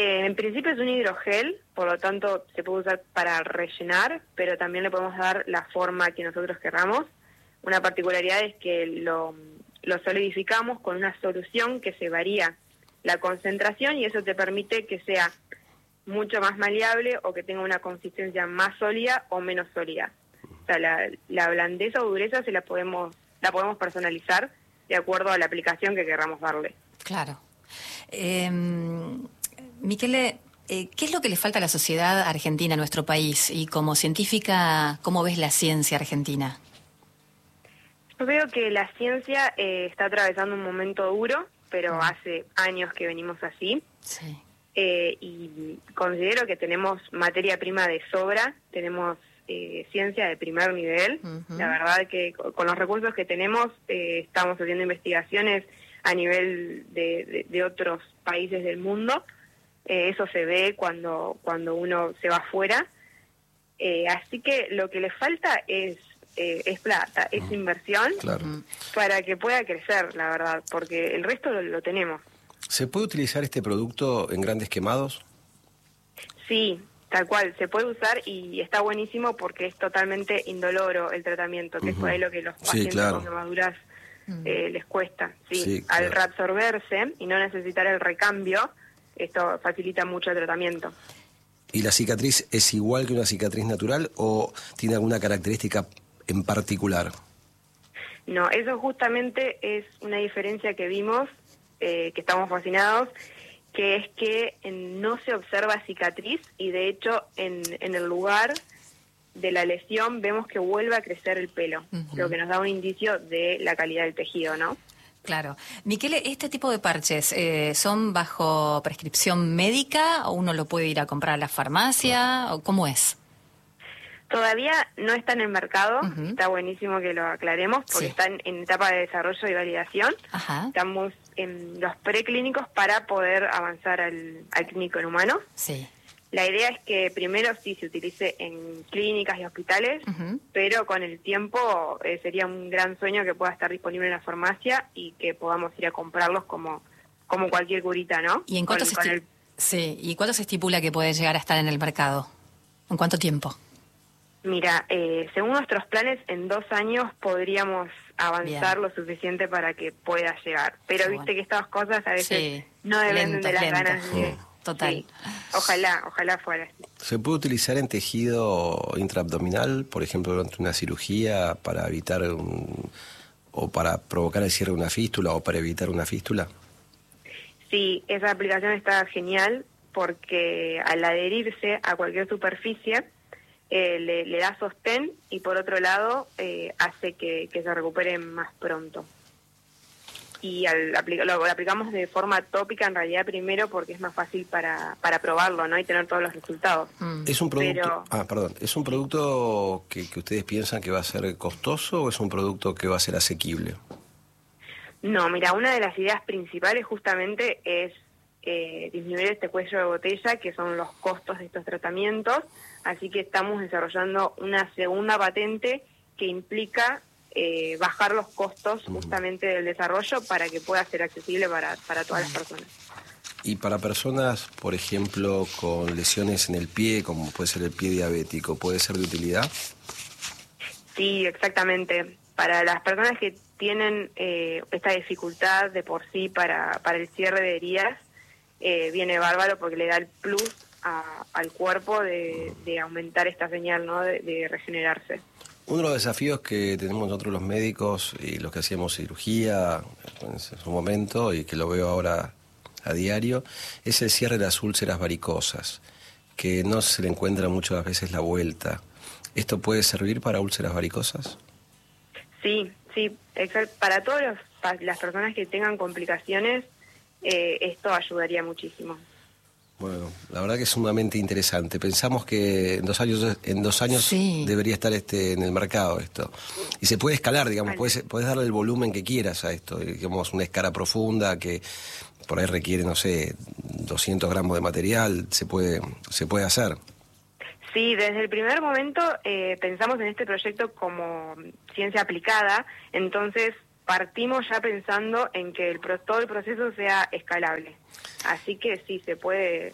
En principio es un hidrogel, por lo tanto se puede usar para rellenar, pero también le podemos dar la forma que nosotros queramos. Una particularidad es que lo solidificamos con una solución que se varía la concentración y eso te permite que sea mucho más maleable o que tenga una consistencia más sólida o menos sólida. O sea, la blandeza o dureza la podemos personalizar de acuerdo a la aplicación que queramos darle. Claro. Michele, ¿qué es lo que le falta a la sociedad argentina, a nuestro país? Y como científica, ¿cómo ves la ciencia argentina? Yo veo que la ciencia está atravesando un momento duro, pero hace años que venimos así. Sí. Y considero que tenemos materia prima de sobra, tenemos ciencia de primer nivel. La verdad que con los recursos que tenemos estamos haciendo investigaciones a nivel de otros países del mundo. Eso se ve cuando uno se va afuera. Así que lo que le falta es plata, es inversión, claro, para que pueda crecer, la verdad, porque el resto lo tenemos. ¿Se puede utilizar este producto en grandes quemados? Sí, tal cual, se puede usar y está buenísimo porque es totalmente indoloro el tratamiento, que es por ahí lo que los pacientes con quemaduras les cuesta. Sí, claro. Al reabsorberse y no necesitar el recambio, esto facilita mucho el tratamiento. ¿Y la cicatriz es igual que una cicatriz natural o tiene alguna característica en particular? No, eso justamente es una diferencia que vimos, que estamos fascinados, que es que no se observa cicatriz y de hecho en el lugar de la lesión vemos que vuelve a crecer el pelo, lo que nos da un indicio de la calidad del tejido, ¿no? Claro. Michele, ¿este tipo de parches son bajo prescripción médica o uno lo puede ir a comprar a la farmacia o cómo es? Todavía no está en el mercado, está buenísimo que lo aclaremos porque están en etapa de desarrollo y validación. Estamos en los preclínicos para poder avanzar al clínico en humanos. Sí. La idea es que primero sí se utilice en clínicas y hospitales, pero con el tiempo sería un gran sueño que pueda estar disponible en la farmacia y que podamos ir a comprarlos como cualquier curita, ¿no? ¿Y en cuánto ¿Y cuánto se estipula que puede llegar a estar en el mercado? ¿En cuánto tiempo? Mira, según nuestros planes, en 2 años podríamos avanzar lo suficiente para que pueda llegar. Pero viste que estas cosas a veces no dependen de las ganas de... Total. Sí. Ojalá fuera. ¿Se puede utilizar en tejido intraabdominal, por ejemplo, durante una cirugía para evitar o para provocar el cierre de una fístula o para evitar una fístula? Sí, esa aplicación está genial porque al adherirse a cualquier superficie le da sostén y por otro lado hace que se recupere más pronto. Y lo aplicamos de forma tópica en realidad primero porque es más fácil para probarlo, ¿no? Y tener todos los resultados. ¿Es un producto, ¿es un producto que ustedes piensan que va a ser costoso o es un producto que va a ser asequible? No, mira, una de las ideas principales justamente es disminuir este cuello de botella, que son los costos de estos tratamientos, así que estamos desarrollando una segunda patente que implica bajar los costos justamente del desarrollo para que pueda ser accesible para todas las personas. Y para personas, por ejemplo, con lesiones en el pie, como puede ser el pie diabético, ¿puede ser de utilidad? Sí, exactamente. Para las personas que tienen esta dificultad de por sí para el cierre de heridas, viene bárbaro porque le da el plus al cuerpo de aumentar esta señal, ¿no? de regenerarse. Uno de los desafíos que tenemos nosotros los médicos y los que hacíamos cirugía en su momento y que lo veo ahora a diario es el cierre de las úlceras varicosas, que no se le encuentra muchas veces la vuelta. ¿Esto puede servir para úlceras varicosas? Sí, exacto. Para todas las personas que tengan complicaciones, esto ayudaría muchísimo. Bueno, la verdad que es sumamente interesante. Pensamos que en 2 años sí. debería estar en el mercado esto. Y se puede escalar, digamos, puedes darle el volumen que quieras a esto. Digamos, una escala profunda que por ahí requiere, no sé, 200 gramos de material, se puede hacer. Sí, desde el primer momento pensamos en este proyecto como ciencia aplicada, entonces partimos ya pensando en que todo el proceso sea escalable. Así que sí, se puede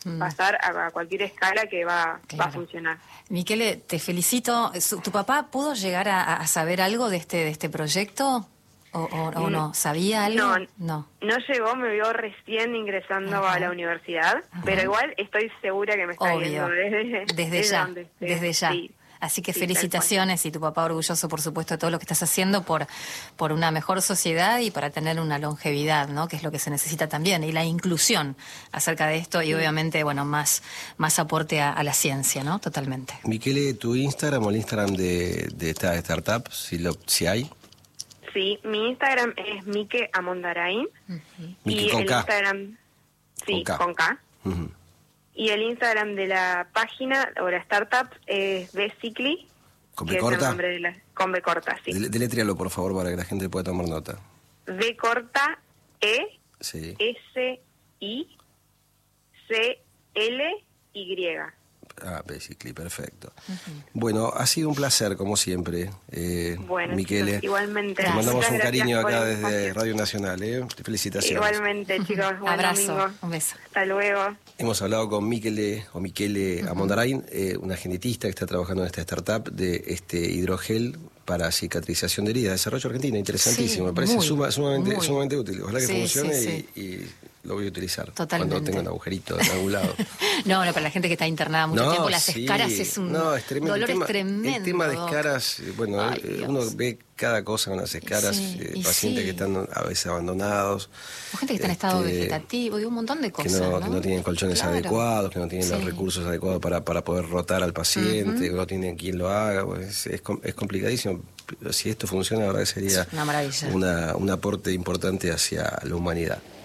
pasar a cualquier escala que va a Claro. funcionar. Miquele, te felicito. ¿Tu papá pudo llegar a saber algo de este proyecto? ¿O no? ¿Sabía algo? No llegó, me vio recién ingresando Ajá. a la universidad, pero igual estoy segura que me está Obvio. viendo Desde ya, donde esté. desde ya. Sí. Así que Sí, felicitaciones y tu papá orgulloso, por supuesto, de todo lo que estás haciendo por una mejor sociedad y para tener una longevidad, ¿no? Que es lo que se necesita también, y la inclusión acerca de esto y obviamente, bueno, más aporte a la ciencia, ¿no? Totalmente. Miquele, ¿tu Instagram o el Instagram de esta startup, si hay? Sí, mi Instagram es Mike Amondarain. Mike Y con el K. Instagram, sí, Con K. con K. Ujú. Y el Instagram de la página o la startup es Becicli. ¿Con que B es el corta? nombre de con B corta, sí. Deletréalo, por favor, para que la gente pueda tomar nota. B corta E Sí. S I C L Y. Ah, basically, perfecto. Bueno, ha sido un placer, como siempre, Bueno, Miquele. chicos, igualmente. Te mandamos Muchas un gracias cariño por acá el desde espacio. Radio Nacional. Felicitaciones. Igualmente, chicos. Buen Abrazo, domingo. un beso. Hasta luego. Hemos hablado con Miquele Amondarain, una genetista que está trabajando en esta startup de este hidrogel para cicatrización de heridas. Desarrollo argentino, interesantísimo. Sí, Me parece muy, sumamente útil. Ojalá que Sí, funcione sí, y lo voy a utilizar Totalmente. cuando tenga un agujerito en algún lado. No, para la gente que está internada mucho tiempo, las escaras es un no, es tremendo. dolor es tremendo. El tema de Doc. escaras, bueno, Ay, Dios. uno ve cada cosa con las escaras, Sí, y pacientes sí. que están a veces abandonados. O gente que está en estado este, vegetativo y un montón de que cosas, que no tienen colchones Claro. adecuados, que no tienen los Sí. recursos adecuados para poder rotar al paciente, que no tienen quien lo haga. Pues es complicadísimo. Si esto funciona, la verdad que sería Es una maravilla. un aporte importante hacia la humanidad.